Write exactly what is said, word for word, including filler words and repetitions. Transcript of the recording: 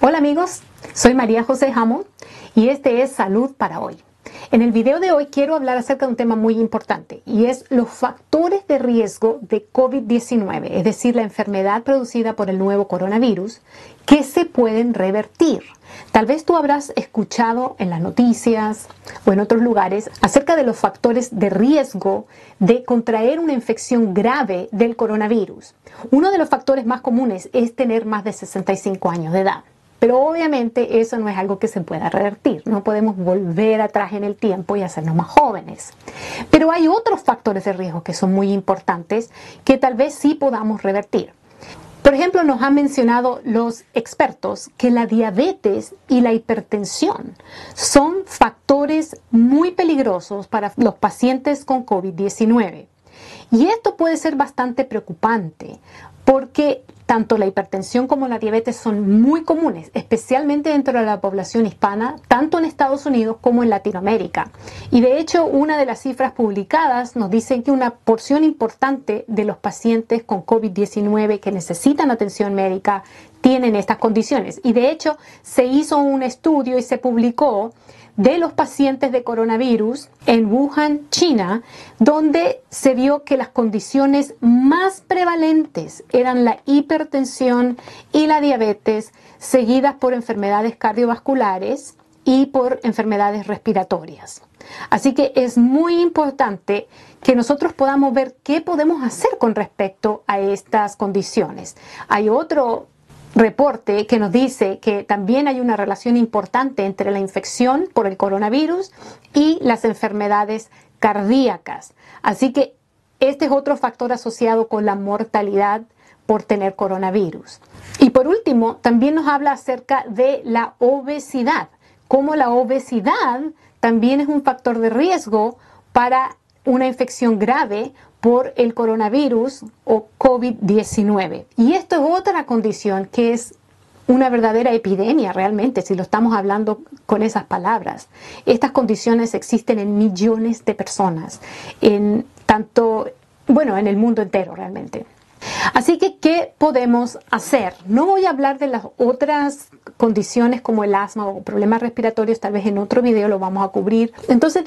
Hola amigos, soy María José Hammond y este es Salud para Hoy. En el video de hoy quiero hablar acerca de un tema muy importante y es los factores de riesgo de COVID diecinueve, es decir, la enfermedad producida por el nuevo coronavirus, que se pueden revertir. Tal vez tú habrás escuchado en las noticias o en otros lugares acerca de los factores de riesgo de contraer una infección grave del coronavirus. Uno de los factores más comunes es tener más de sesenta y cinco años de edad. Pero obviamente eso no es algo que se pueda revertir. No podemos volver atrás en el tiempo y hacernos más jóvenes. Pero hay otros factores de riesgo que son muy importantes que tal vez sí podamos revertir. Por ejemplo, nos han mencionado los expertos que la diabetes y la hipertensión son factores muy peligrosos para los pacientes con COVID diecinueve. Y esto puede ser bastante preocupante porque tanto la hipertensión como la diabetes son muy comunes, especialmente dentro de la población hispana, tanto en Estados Unidos como en Latinoamérica. Y de hecho, una de las cifras publicadas nos dice que una porción importante de los pacientes con COVID diecinueve que necesitan atención médica tienen estas condiciones. Y de hecho, se hizo un estudio y se publicó de los pacientes de coronavirus en Wuhan, China, donde se vio que las condiciones más prevalentes eran la hipertensión y la diabetes, seguidas por enfermedades cardiovasculares y por enfermedades respiratorias. Así que es muy importante que nosotros podamos ver qué podemos hacer con respecto a estas condiciones. Hay otro reporte que nos dice que también hay una relación importante entre la infección por el coronavirus y las enfermedades cardíacas. Así que este es otro factor asociado con la mortalidad por tener coronavirus. Y por último, también nos habla acerca de la obesidad, como la obesidad también es un factor de riesgo para una infección grave por el coronavirus o COVID diecinueve. Y esto es otra condición que es una verdadera epidemia realmente, si lo estamos hablando con esas palabras. Estas condiciones existen en millones de personas, en tanto, bueno, en el mundo entero realmente. Así que, ¿qué podemos hacer? No voy a hablar de las otras condiciones como el asma o problemas respiratorios, tal vez en otro video lo vamos a cubrir. Entonces,